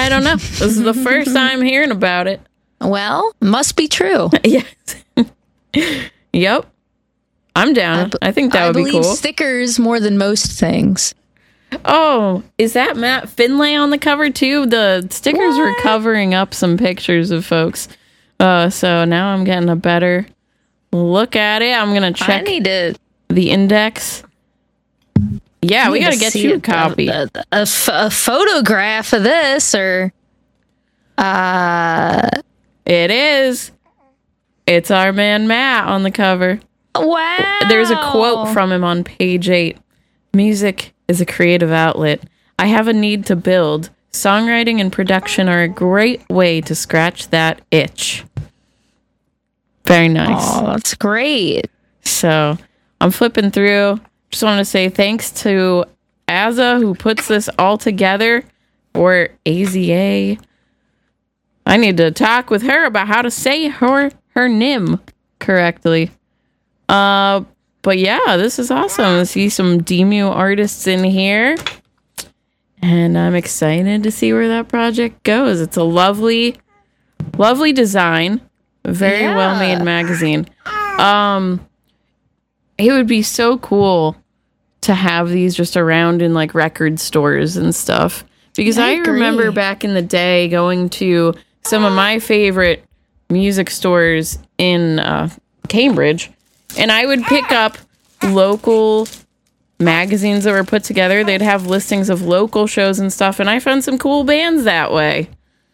I don't know. This is the first time hearing about it. Well, must be true. Yes. Yep. I'm down. I think that would be cool. Stickers more than most things. Oh, is that Matt Finlay on the cover too? The stickers were covering up some pictures of folks. So now I'm getting a better look at it. I'm going to check the index. Yeah, we got to get you a copy. A photograph of this, or... It is. It's our man Matt on the cover. Wow. There's a quote from him on page 8. Music is a creative outlet. I have a need to build. Songwriting and production are a great way to scratch that itch. Very nice. Oh, that's great. So I'm flipping through. Just want to say thanks to Azza, who puts this all together, or AZA. I need to talk with her about how to say her name correctly. But yeah, this is awesome. I see some Demu artists in here, and I'm excited to see where that project goes. It's a lovely design, very well-made magazine. It would be so cool to have these just around in like record stores and stuff, because I remember back in the day going to some of my favorite music stores in Cambridge, and I would pick up local magazines that were put together. They'd have listings of local shows and stuff, and I found some cool bands that way.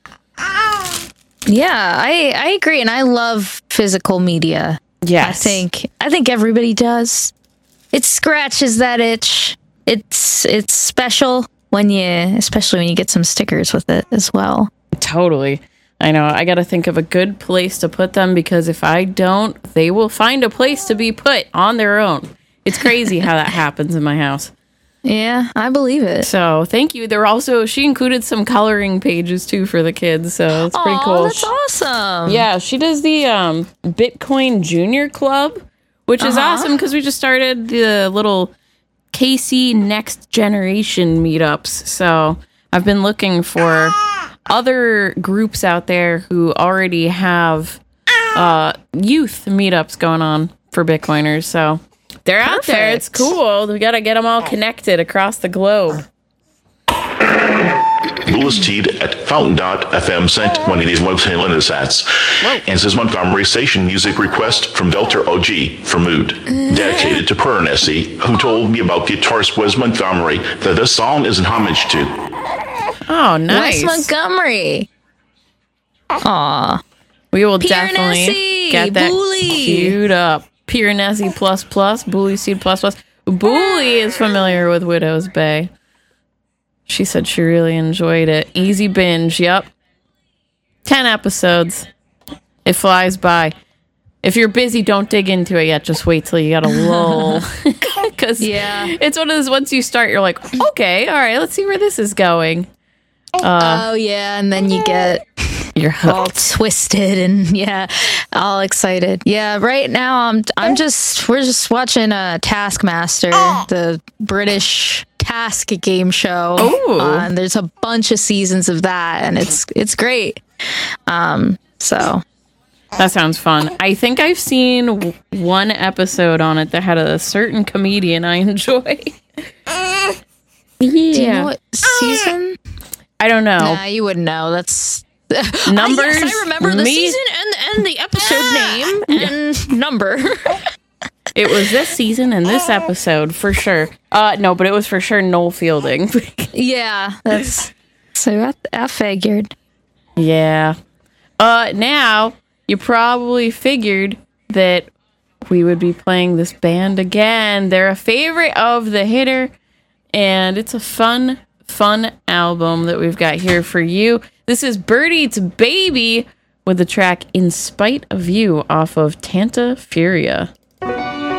Yeah, I agree, and I love physical media. Yes. I think everybody does. It scratches that itch. It's special especially when you get some stickers with it as well. Totally. I know. I got to think of a good place to put them, because if I don't, they will find a place to be put on their own. It's crazy how that happens in my house. Yeah, I believe it. So thank you. She included some coloring pages too for the kids, so it's pretty cool. That's awesome. Yeah, she does the Bitcoin Junior Club, which is awesome because we just started the little KC Next Generation meetups. So I've been looking for other groups out there who already have youth meetups going on for Bitcoiners. So they're out there. It's cool. We got to get them all connected across the globe. Louis Teed at Fountain.fm sent 181 London Sats. And says Montgomery Station music request from Velter OG for Mood. Dedicated to Per Nessie, who told me about guitarist Wes Montgomery that this song is an homage to. Oh, nice. Wes Montgomery. Aw. We will definitely get that queued up. Piranesi ++, Bully Seed ++. Bully is familiar with Widow's Bay. She said she really enjoyed it. Easy binge, yep. 10 episodes. It flies by. If you're busy, don't dig into it yet. Just wait till you got a lull. Because it's one of those, once you start, you're like, okay, all right, let's see where this is going. And then you get all twisted and all excited. Yeah, right now we're just watching Taskmaster, the British task game show. And there's a bunch of seasons of that, and it's great. So that sounds fun. I think I've seen one episode on it that had a certain comedian I enjoy. Do you know what season? I don't know. Nah, you wouldn't know. That's numbers. I remember the season and the episode name and number. It was this season and this episode for sure. No, but it was for sure Noel Fielding. That's so I figured. Yeah. Now you probably figured that we would be playing this band again. They're a favorite of the hitter, and it's a fun album that we've got here for you. This is Bird Eats Baby with the track In Spite of You off of Tanta Furia.